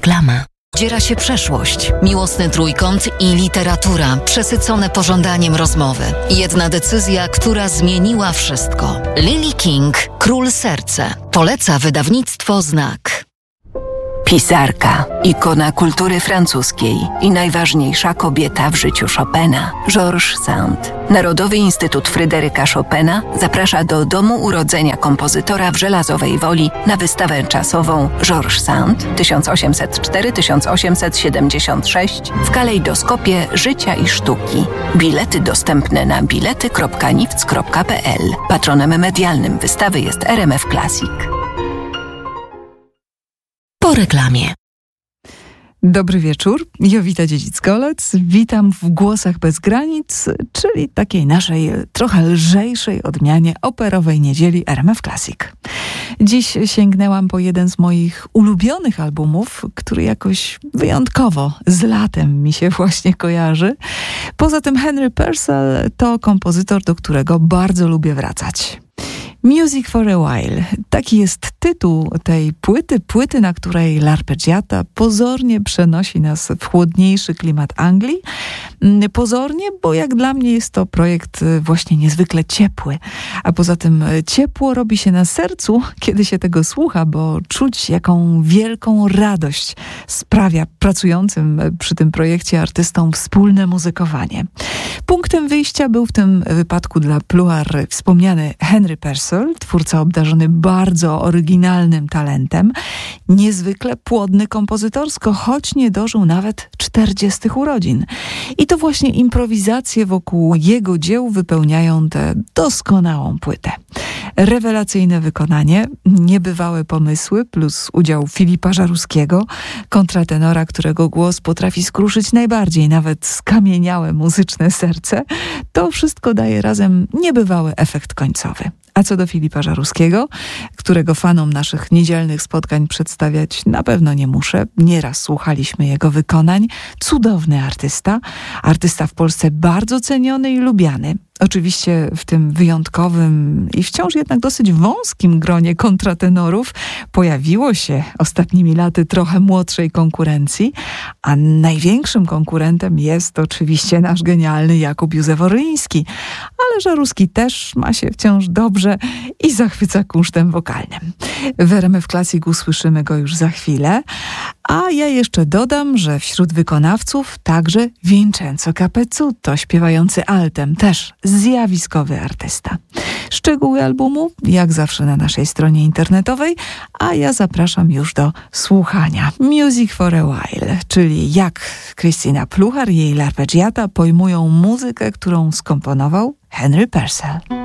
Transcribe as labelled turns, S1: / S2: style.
S1: Reklama. Dziera się przeszłość, miłosny trójkąt i literatura przesycone pożądaniem rozmowy. Jedna decyzja, która zmieniła wszystko. Lily King, Król Serce. Poleca wydawnictwo Znak.
S2: Pisarka, ikona kultury francuskiej i najważniejsza kobieta w życiu Chopina, Georges Sand. Narodowy Instytut Fryderyka Chopina zaprasza do domu urodzenia kompozytora w Żelazowej Woli na wystawę czasową Georges Sand 1804-1876 w kalejdoskopie życia i sztuki. Bilety dostępne na bilety.niwc.pl. Patronem medialnym wystawy jest RMF Classic.
S1: Po reklamie.
S3: Dobry wieczór, Jowita Dziedzic-Golec. Witam w Głosach bez granic, czyli takiej naszej trochę lżejszej odmianie operowej niedzieli RMF Classic. Dziś sięgnęłam po jeden z moich ulubionych albumów, który jakoś wyjątkowo z latem mi się właśnie kojarzy. Poza tym Henry Purcell to kompozytor, do którego bardzo lubię wracać. Music for a While. Taki jest tytuł tej płyty, na której l'arpeggiata pozornie przenosi nas w chłodniejszy klimat Anglii. Pozornie, bo jak dla mnie jest to projekt właśnie niezwykle ciepły. A poza tym ciepło robi się na sercu, kiedy się tego słucha, bo czuć jaką wielką radość sprawia pracującym przy tym projekcie artystom wspólne muzykowanie. Punktem wyjścia był w tym wypadku dla Pluhar wspomniany Henry Purcell, twórca obdarzony bardzo oryginalnym talentem, niezwykle płodny kompozytorsko, choć nie dożył nawet 40 urodzin. I to właśnie improwizacje wokół jego dzieł wypełniają tę doskonałą płytę. Rewelacyjne wykonanie, niebywałe pomysły, plus udział Filipa Żaruskiego, kontratenora, którego głos potrafi skruszyć najbardziej, nawet skamieniałe muzyczne serce. To wszystko daje razem niebywały efekt końcowy. A co do Filipa Żaruskiego, którego fanom naszych niedzielnych spotkań przedstawiać na pewno nie muszę. Nieraz słuchaliśmy jego wykonań. Cudowny artysta w Polsce bardzo ceniony i lubiany. Oczywiście w tym wyjątkowym i wciąż jednak dosyć wąskim gronie kontratenorów pojawiło się ostatnimi laty trochę młodszej konkurencji, a największym konkurentem jest oczywiście nasz genialny Jakub Józef Orliński. Ale Żaruski też ma się wciąż dobrze i zachwyca kunsztem wokalnym. W RMF Classic usłyszymy go już za chwilę, a ja jeszcze dodam, że wśród wykonawców także Vincenzo Capezzuto, śpiewający altem, też zjawiskowy artysta. Szczegóły albumu, jak zawsze na naszej stronie internetowej, a ja zapraszam już do słuchania. Music for a While, czyli jak Krystyna Pluhar i jej l'arpeggiata pojmują muzykę, którą skomponował Henry Purcell.